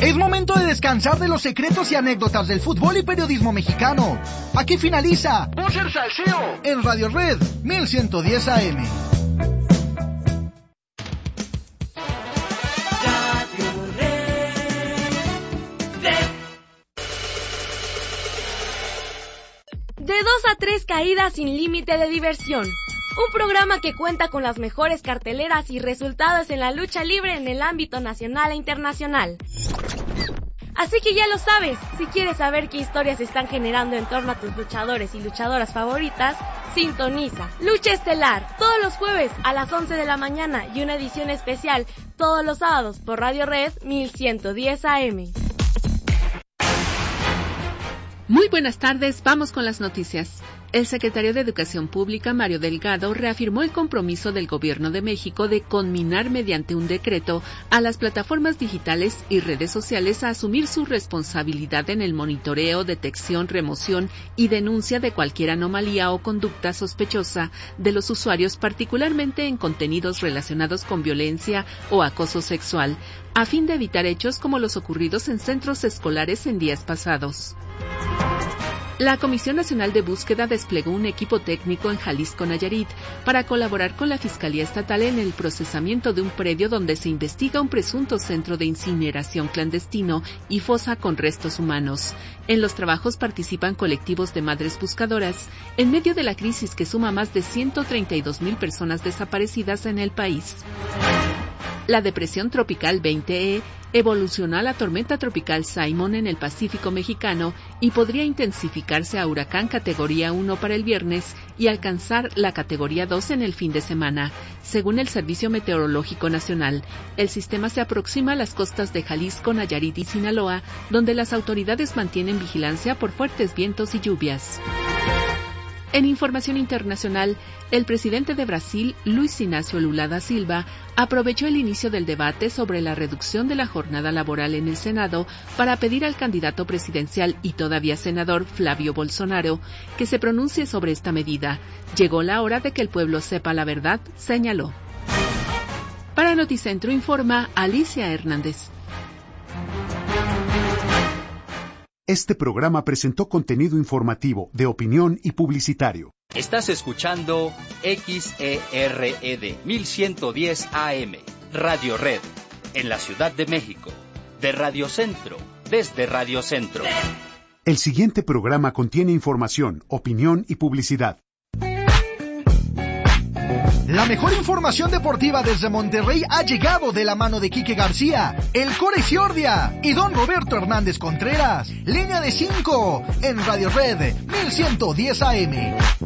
Es momento de descansar de los secretos y anécdotas del fútbol y periodismo mexicano. Aquí finaliza Voces Salseo en Radio Red 1110 AM. De 2 a 3 caídas sin límite de diversión. Un programa que cuenta con las mejores carteleras y resultados en la lucha libre en el ámbito nacional e internacional. Así que ya lo sabes, si quieres saber qué historias se están generando en torno a tus luchadores y luchadoras favoritas, sintoniza Lucha Estelar todos los jueves a las 11 de la mañana y una edición especial todos los sábados por Radio Red 1110 AM. Muy buenas tardes, vamos con las noticias. El secretario de Educación Pública, Mario Delgado, reafirmó el compromiso del Gobierno de México de conminar mediante un decreto a las plataformas digitales y redes sociales a asumir su responsabilidad en el monitoreo, detección, remoción y denuncia de cualquier anomalía o conducta sospechosa de los usuarios, particularmente en contenidos relacionados con violencia o acoso sexual, a fin de evitar hechos como los ocurridos en centros escolares en días pasados. La Comisión Nacional de Búsqueda desplegó un equipo técnico en Jalisco, Nayarit, para colaborar con la Fiscalía Estatal en el procesamiento de un predio donde se investiga un presunto centro de incineración clandestino y fosa con restos humanos. En los trabajos participan colectivos de madres buscadoras, en medio de la crisis que suma más de 132,000 personas desaparecidas en el país. La depresión tropical 20E evolucionó a la tormenta tropical Simon en el Pacífico mexicano y podría intensificarse a huracán categoría 1 para el viernes y alcanzar la categoría 2 en el fin de semana. Según el Servicio Meteorológico Nacional, el sistema se aproxima a las costas de Jalisco, Nayarit y Sinaloa, donde las autoridades mantienen vigilancia por fuertes vientos y lluvias. En información internacional, el presidente de Brasil, Luiz Inácio Lula da Silva, aprovechó el inicio del debate sobre la reducción de la jornada laboral en el Senado para pedir al candidato presidencial y todavía senador Flávio Bolsonaro que se pronuncie sobre esta medida. Llegó la hora de que el pueblo sepa la verdad, señaló. Para Noticentro informa Alicia Hernández. Este programa presentó contenido informativo, de opinión y publicitario. Estás escuchando XERED 1110 AM, Radio Red, en la Ciudad de México, de Radio Centro, desde Radio Centro. El siguiente programa contiene información, opinión y publicidad. La mejor información deportiva desde Monterrey ha llegado de la mano de Quique García, el Core Ciordia y don Roberto Hernández Contreras. Línea de 5 en Radio Red 1110 AM.